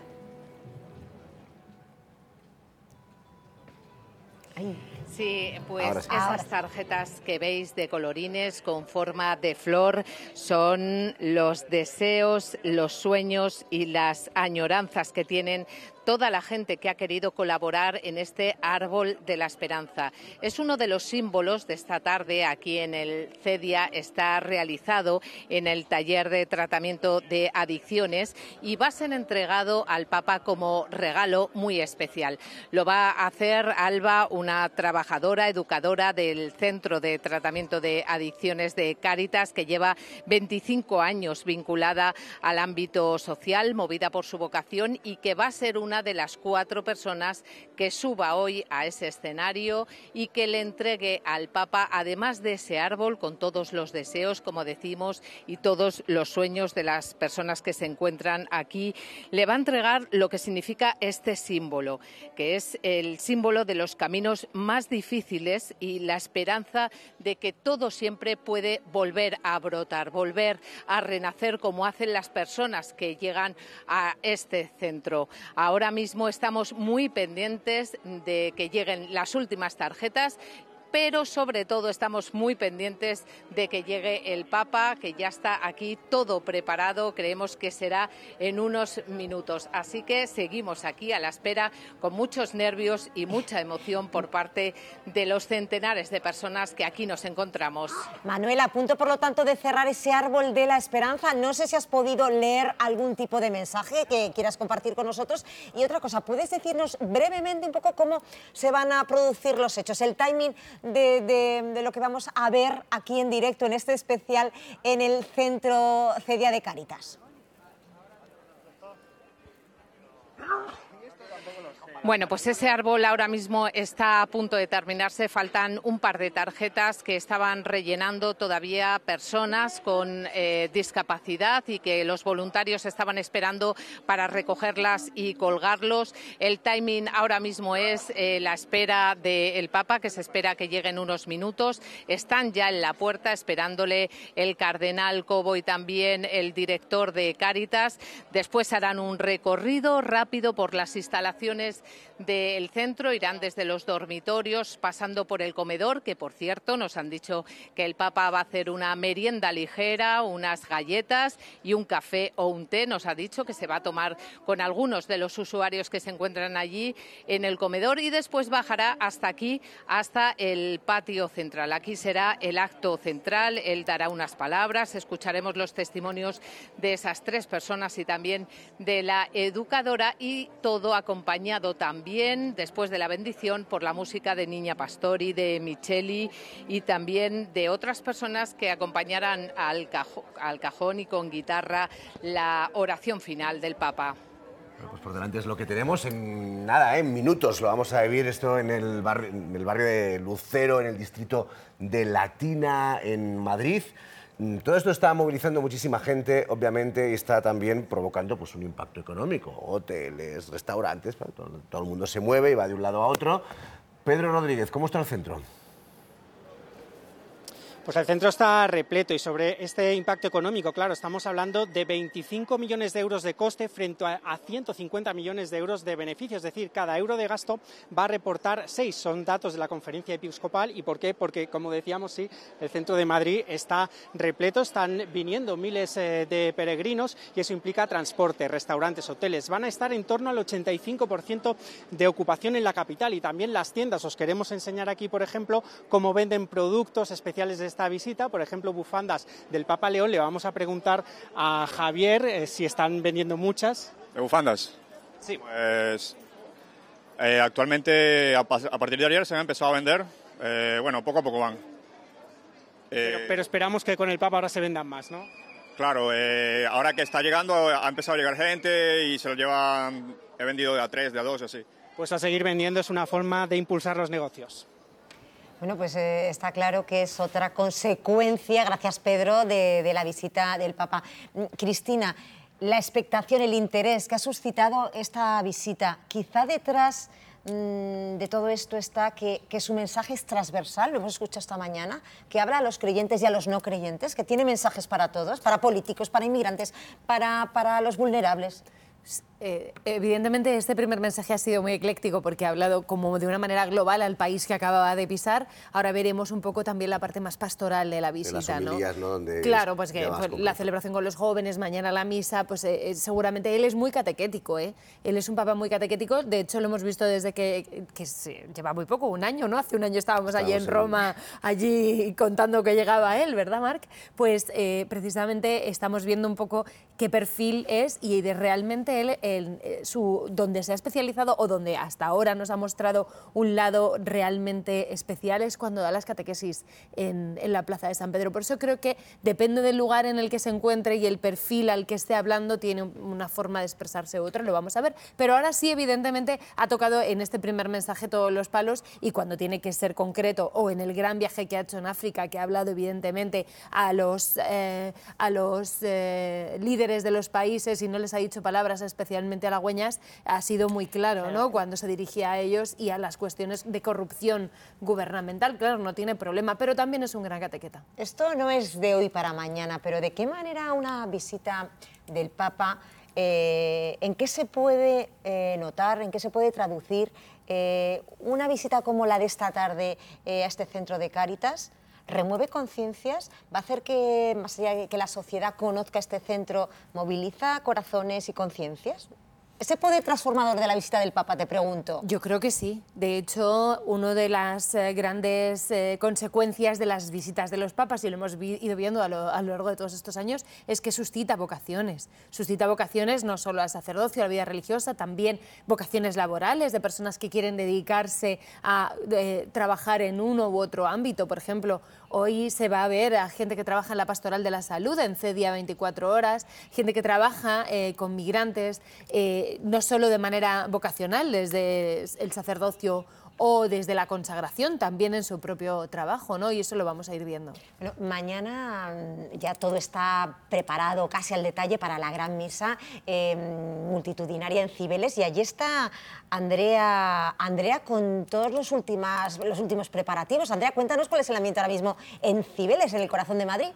[SPEAKER 6] Ay. Sí, pues
[SPEAKER 3] Ahora sí.
[SPEAKER 6] esas tarjetas que veis de colorines con forma de flor son los deseos, los sueños y las añoranzas que tienen toda la gente que ha querido colaborar en este Árbol de la Esperanza. Es uno de los símbolos de esta tarde aquí en el Cedia, está realizado en el taller de tratamiento de adicciones y va a ser entregado al Papa como regalo muy especial. Lo va a hacer Alba, una trabajadora, educadora del Centro de Tratamiento de Adicciones de Cáritas, que lleva veinticinco años vinculada al ámbito social, movida por su vocación, y que va a ser una de las cuatro personas que suba hoy a ese escenario y que le entregue al Papa, además de ese árbol con todos los deseos, como decimos, y todos los sueños de las personas que se encuentran aquí, le va a entregar lo que significa este símbolo, que es el símbolo de los caminos más difíciles y la esperanza de que todo siempre puede volver a brotar, volver a renacer como hacen las personas que llegan a este centro. Ahora mismo estamos muy pendientes de que lleguen las últimas tarjetas, pero sobre todo estamos muy pendientes de que llegue el Papa, que ya está aquí todo preparado, creemos que será en unos minutos. Así que seguimos aquí a la espera con muchos nervios y mucha emoción por parte de los centenares de personas que aquí nos encontramos.
[SPEAKER 3] Manuela, a punto por lo tanto de cerrar ese Árbol de la Esperanza, no sé si has podido leer algún tipo de mensaje que quieras compartir con nosotros. Y otra cosa, ¿puedes decirnos brevemente un poco cómo se van a producir los hechos, el timing De, de, de lo que vamos a ver aquí en directo en este especial en el Centro Cedia de Cáritas?
[SPEAKER 6] Bueno, pues ese árbol ahora mismo está a punto de terminarse. Faltan un par de tarjetas que estaban rellenando todavía personas con eh, discapacidad y que los voluntarios estaban esperando para recogerlas y colgarlos. El timing ahora mismo es eh, la espera del Papa, que se espera que llegue en unos minutos. Están ya en la puerta esperándole el cardenal Cobo y también el director de Cáritas. Después harán un recorrido rápido por las instalaciones del centro, irán desde los dormitorios pasando por el comedor, que por cierto nos han dicho que el Papa va a hacer una merienda ligera, unas galletas y un café o un té. Nos ha dicho que se va a tomar con algunos de los usuarios que se encuentran allí en el comedor y después bajará hasta aquí, hasta el patio central. Aquí será el acto central, él dará unas palabras, escucharemos los testimonios de esas tres personas y también de la educadora, y todo acompañado también, después de la bendición, por la música de Niña Pastori, de Micheli y también de otras personas que acompañarán al, cajo, al cajón y con guitarra la oración final del Papa.
[SPEAKER 4] Bueno, pues por delante es lo que tenemos. En nada, ¿eh? en minutos lo vamos a vivir esto en el, barrio, en el barrio de Lucero, en el distrito de Latina, en Madrid. Todo esto está movilizando muchísima gente, obviamente, y está también provocando pues, un impacto económico. Hoteles, restaurantes, todo, todo el mundo se mueve y va de un lado a otro. Pedro Rodríguez, ¿cómo está el centro?
[SPEAKER 16] Pues el centro está repleto, y sobre este impacto económico, claro, estamos hablando de veinticinco millones de euros de coste frente a, a ciento cincuenta millones de euros de beneficio, es decir, cada euro de gasto va a reportar seis, son datos de la Conferencia Episcopal. ¿Y por qué? Porque, como decíamos, sí, el centro de Madrid está repleto, están viniendo miles eh, de peregrinos y eso implica transporte, restaurantes, hoteles. Van a estar en torno al ochenta y cinco por ciento de ocupación en la capital, y también las tiendas. Os queremos enseñar aquí, por ejemplo, cómo venden productos especiales de esta visita, por ejemplo, bufandas del Papa León. Le vamos a preguntar a Javier eh, si están vendiendo muchas.
[SPEAKER 17] ¿De bufandas?
[SPEAKER 16] Sí.
[SPEAKER 17] Pues eh, actualmente, a, a partir de ayer se han empezado a vender, eh, bueno, poco a poco van.
[SPEAKER 16] Pero, eh, pero esperamos que con el Papa ahora se vendan más, ¿no?
[SPEAKER 17] Claro, eh, ahora que está llegando, ha empezado a llegar gente y se lo llevan, he vendido de a tres, de a dos, así.
[SPEAKER 16] Pues a seguir vendiendo, es una forma de impulsar los negocios.
[SPEAKER 3] Bueno, pues eh, está claro que es otra consecuencia, gracias Pedro, de, de la visita del Papa. Cristina, la expectación, el interés que ha suscitado esta visita, quizá detrás mmm, de todo esto está que, que su mensaje es transversal, lo hemos escuchado esta mañana, que habla a los creyentes y a los no creyentes, que tiene mensajes para todos, para políticos, para inmigrantes, para, para los vulnerables.
[SPEAKER 8] Eh, evidentemente este primer mensaje ha sido muy ecléctico porque ha hablado como de una manera global al país que acababa de pisar. Ahora veremos un poco también la parte más pastoral de la visita,
[SPEAKER 4] de las homilías,
[SPEAKER 8] ¿no?
[SPEAKER 4] ¿no? Donde
[SPEAKER 8] claro, pues que pues, la celebración con los jóvenes, mañana la misa, pues eh, seguramente él es muy catequético, ¿eh? Él es un papa muy catequético, de hecho lo hemos visto desde que, que se, lleva muy poco, un año, ¿no? Hace un año estábamos allí en Roma, allí contando que llegaba él, ¿verdad, Marc? Pues eh, precisamente estamos viendo un poco qué perfil es y de realmente él, el, su, donde se ha especializado o donde hasta ahora nos ha mostrado un lado realmente especial es cuando da las catequesis en, en la Plaza de San Pedro. Por eso creo que depende del lugar en el que se encuentre y el perfil al que esté hablando tiene una forma de expresarse u otra, lo vamos a ver. Pero ahora sí, evidentemente, ha tocado en este primer mensaje todos los palos y cuando tiene que ser concreto o en el gran viaje que ha hecho en África, que ha hablado evidentemente a los, eh, a los eh, líderes de los países y no les ha dicho palabras especialmente halagüeñas, ha sido muy claro, ¿no? Cuando se dirigía a ellos y a las cuestiones de corrupción gubernamental, claro, no tiene problema, pero también es un gran catequeta.
[SPEAKER 3] Esto no es de hoy para mañana, pero ¿de qué manera una visita del Papa, eh, en qué se puede eh, notar, en qué se puede traducir eh, una visita como la de esta tarde eh, a este centro de Cáritas? ¿Remueve conciencias? ¿Va a hacer que, más allá de que la sociedad conozca este centro, moviliza corazones y conciencias? ¿Ese poder transformador de la visita del Papa, te pregunto?
[SPEAKER 8] Yo creo que sí. De hecho, una de las eh, grandes eh, consecuencias de las visitas de los papas, y lo hemos vi ido viendo a lo, a lo largo de todos estos años, es que suscita vocaciones. Suscita vocaciones no solo al sacerdocio, a la vida religiosa, también vocaciones laborales de personas que quieren dedicarse a eh, trabajar en uno u otro ámbito. Por ejemplo, hoy se va a ver a gente que trabaja en la pastoral de la salud, en CEDIA veinticuatro horas, gente que trabaja eh, con migrantes, eh, no solo de manera vocacional, desde el sacerdocio o desde la consagración, también en su propio trabajo, ¿no? Y eso lo vamos a ir viendo.
[SPEAKER 3] Bueno, mañana ya todo está preparado casi al detalle para la gran misa eh, multitudinaria en Cibeles y allí está Andrea, Andrea con todos los, últimas, los últimos preparativos. Andrea, cuéntanos cuál es el ambiente ahora mismo en Cibeles, en el corazón de Madrid.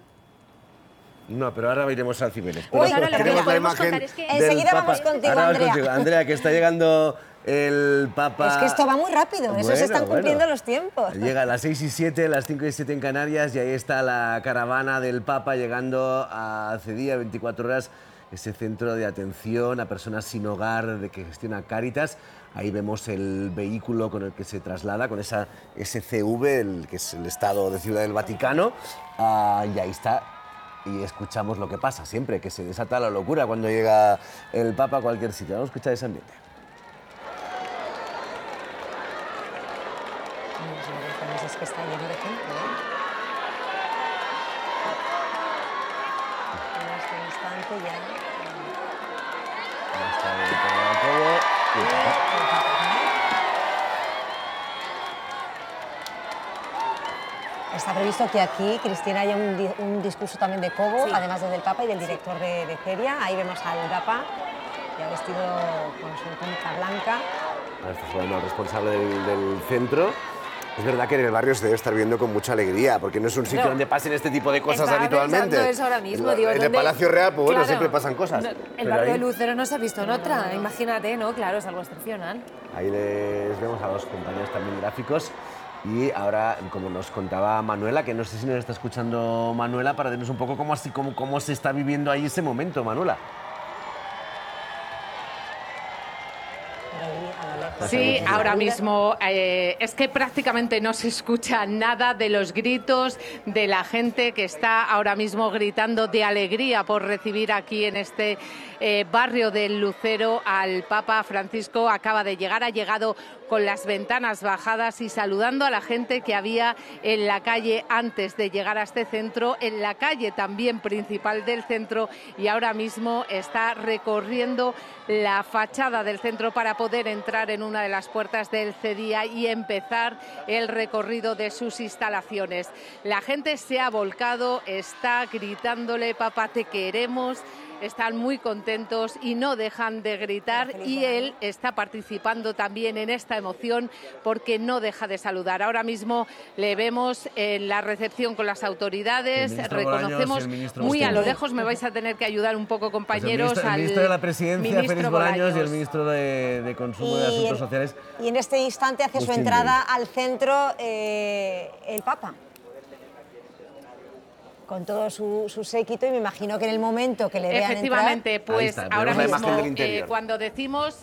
[SPEAKER 4] No, pero ahora iremos a Cibeles.
[SPEAKER 3] Uy, claro, lo que les podemos contar es que enseguida vamos contigo,
[SPEAKER 4] ahora
[SPEAKER 3] Andrea.
[SPEAKER 4] Contigo. Andrea, que está llegando el Papa...
[SPEAKER 3] Es que esto va muy rápido,
[SPEAKER 4] bueno,
[SPEAKER 3] eso se están cumpliendo
[SPEAKER 4] bueno.
[SPEAKER 3] los tiempos.
[SPEAKER 4] Llega a las seis y siete, las cinco y siete en Canarias, y ahí está la caravana del Papa llegando a CEDIA veinticuatro horas, ese centro de atención a personas sin hogar de que gestiona Cáritas. Ahí vemos el vehículo con el que se traslada, con esa S C V, el, que es el Estado de Ciudad del Vaticano, uh, y ahí está. Y escuchamos lo que pasa siempre, que se desata la locura cuando llega el Papa a cualquier sitio. Vamos a escuchar ese ambiente.
[SPEAKER 3] Es que está lleno de gente, ¿eh? En este instante ya...
[SPEAKER 4] Ya está el Papa y el Papa.
[SPEAKER 3] Está previsto que aquí, Cristina, haya un, di un discurso también de Cobo, sí, además del Papa y del director de, de CEDIA. Ahí vemos al Papa, ya vestido con su túnica blanca.
[SPEAKER 4] Ahora está saludando al responsable del, del centro. Es verdad que en el barrio se debe estar viendo con mucha alegría, porque no es un sitio no, donde pasen este tipo de cosas habitualmente.
[SPEAKER 8] Eso ahora mismo,
[SPEAKER 4] en,
[SPEAKER 8] digo,
[SPEAKER 4] en el
[SPEAKER 8] donde,
[SPEAKER 4] Palacio Real, pues bueno,
[SPEAKER 8] claro,
[SPEAKER 4] siempre pasan cosas.
[SPEAKER 8] No, el
[SPEAKER 4] pero
[SPEAKER 8] barrio
[SPEAKER 4] ahí,
[SPEAKER 8] de Lucero no se ha visto en otra, imagínate, ¿no? Claro, es algo excepcional.
[SPEAKER 4] Ahí les vemos a los compañeros también gráficos. Y ahora, como nos contaba Manuela, que no sé si nos está escuchando Manuela, para vernos un poco cómo, así, cómo, cómo se está viviendo ahí ese momento, Manuela.
[SPEAKER 6] Sí, ahora mismo eh, es que prácticamente no se escucha nada de los gritos de la gente que está ahora mismo gritando de alegría por recibir aquí en este eh, barrio del Lucero al Papa Francisco. Acaba de llegar, ha llegado con las ventanas bajadas y saludando a la gente que había en la calle antes de llegar a este centro, en la calle también principal del centro, y ahora mismo está recorriendo la fachada del centro para poder entrar en en una de las puertas del CEDIA y empezar el recorrido de sus instalaciones. La gente se ha volcado, está gritándole papá te queremos, están muy contentos y no dejan de gritar, y él está participando también en esta emoción porque no deja de saludar. Ahora mismo le vemos en la recepción con las autoridades, reconocemos muy a lo lejos, me vais a tener que ayudar un poco, compañeros.
[SPEAKER 4] Pues el, ministro, el ministro de la Presidencia, Félix Bolaños, y el ministro de, de Consumo y de Asuntos Sociales.
[SPEAKER 3] Y en este instante hace su entrada al centro eh, el Papa, con todo su, su séquito, y me imagino que en el momento que le vean
[SPEAKER 6] efectivamente,
[SPEAKER 3] entrar...
[SPEAKER 6] pues ahora mismo, eh, cuando decimos...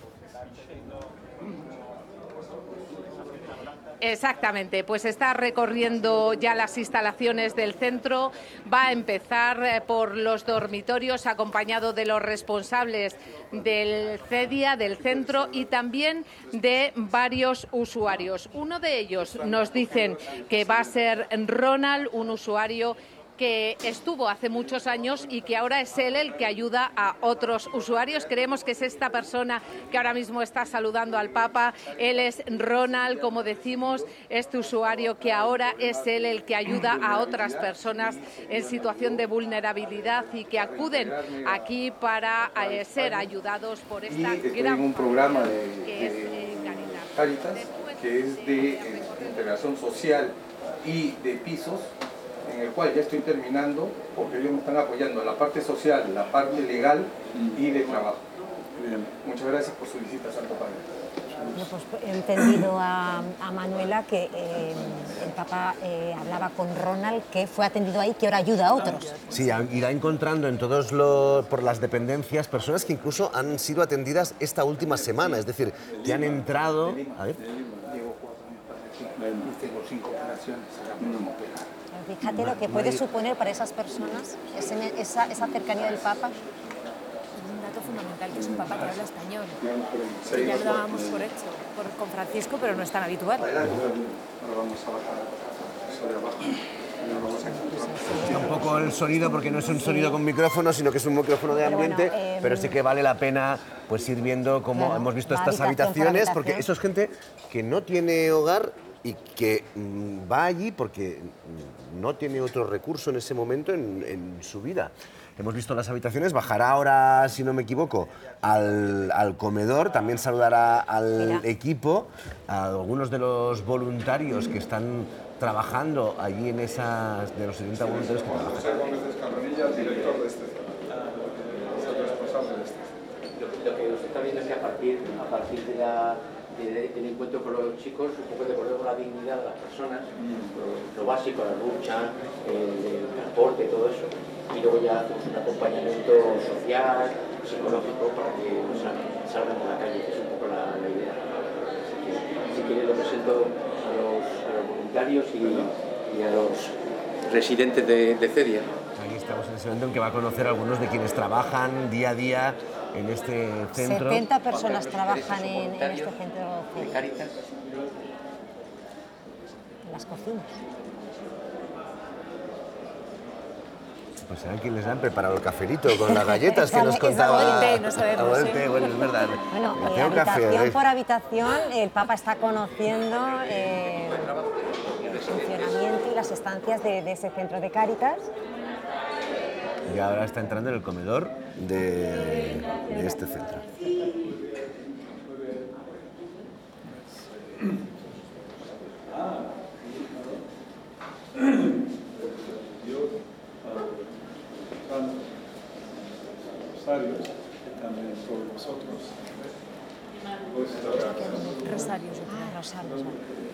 [SPEAKER 6] Exactamente, pues está recorriendo ya las instalaciones del centro, va a empezar eh, por los dormitorios acompañado de los responsables del CEDIA, del centro, y también de varios usuarios. Uno de ellos nos dicen que va a ser Ronald, un usuario que estuvo hace muchos años y que ahora es él el que ayuda a otros usuarios. Creemos que es esta persona que ahora mismo está saludando al Papa. Él es Ronald, como decimos, este usuario que ahora es él el que ayuda a otras personas en situación de vulnerabilidad y que acuden aquí para eh, ser ayudados por esta
[SPEAKER 18] y estoy
[SPEAKER 6] gran
[SPEAKER 18] en un programa de,
[SPEAKER 6] que es
[SPEAKER 18] de
[SPEAKER 6] eh, Caritas.
[SPEAKER 18] Caritas, que es de eh, integración social y de pisos, en el cual ya estoy terminando, porque ellos me están apoyando en la parte social, la parte legal y de trabajo. Bien. Muchas gracias por su visita, Santo Padre.
[SPEAKER 3] Bueno, pues he entendido a, a Manuela que eh, el Papa eh, hablaba con Ronald, que fue atendido ahí, que ahora ayuda a otros.
[SPEAKER 4] Sí, irá encontrando en todos los, por las dependencias, personas que incluso han sido atendidas esta última semana, es decir, que han entrado... A ver.
[SPEAKER 18] Tengo cinco operaciones, no operar.
[SPEAKER 3] Fíjate lo que puede suponer para esas personas ese, esa, esa cercanía del Papa.
[SPEAKER 8] Es un dato fundamental, que es un Papa que habla español. Sí, ya lo dábamos por hecho por, con Francisco, pero no es tan habitual.
[SPEAKER 18] Ahora vamos a bajar sobre abajo.
[SPEAKER 4] Un poco el sonido, porque no es un sonido con micrófono, sino que es un micrófono de ambiente, pero, bueno, eh, pero sí que vale la pena pues ir viendo cómo claro, hemos visto estas habitación habitaciones, habitación. Porque eso es gente que no tiene hogar y que mmm, va allí porque no tiene otro recurso en ese momento en, en su vida. Hemos visto las habitaciones, bajará ahora, si no me equivoco, al, al comedor, también saludará al Mira. equipo, a algunos de los voluntarios que están trabajando allí en esas, de los setenta voluntarios que trabajan.
[SPEAKER 18] José Gómez Escalonilla, director de este centro, es el responsable de este centro.
[SPEAKER 19] Lo que nos está viendo es que a partir, a partir de la... del encuentro con los chicos, un poco de volver con la dignidad de las personas, lo, lo básico, la lucha, el, el transporte, todo eso, y luego ya hacemos un acompañamiento social, psicológico, para que no salgan de la calle, que es un poco la, la idea. Así que, si quieres, lo presento a los, a los voluntarios y, y a los residentes de, de CEDIA.
[SPEAKER 4] Aquí estamos en ese momento en que va a conocer a algunos de quienes trabajan día a día en este centro.
[SPEAKER 3] setenta personas trabajan en, en este centro de
[SPEAKER 19] Caritas.
[SPEAKER 3] En las cocinas.
[SPEAKER 4] Pues serán quienes les han preparado el cafelito con las galletas que nos contaba.
[SPEAKER 8] O el té, no sabemos.
[SPEAKER 4] O el té, bueno, es verdad.
[SPEAKER 3] Bueno, eh,
[SPEAKER 4] habitación
[SPEAKER 3] café, por habitación, el Papa está conociendo eh, el funcionamiento y las estancias de, de ese centro de Caritas.
[SPEAKER 4] Y ahora está entrando en el comedor de, de este centro.
[SPEAKER 18] Rosarios, también por vosotros.
[SPEAKER 3] Rosarios, ah, rosarios.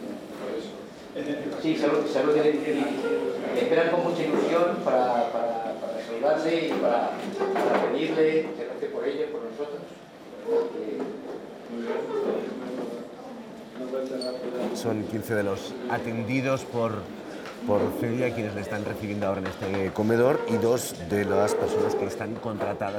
[SPEAKER 19] Sí, salud, salud del edificio. Esperan con mucha ilusión para, para, para saludarle y para, para pedirle que rece por ellos, por nosotros.
[SPEAKER 4] Son quince de los atendidos por, por CEDIA quienes le están recibiendo ahora en este comedor y dos de las personas que están contratadas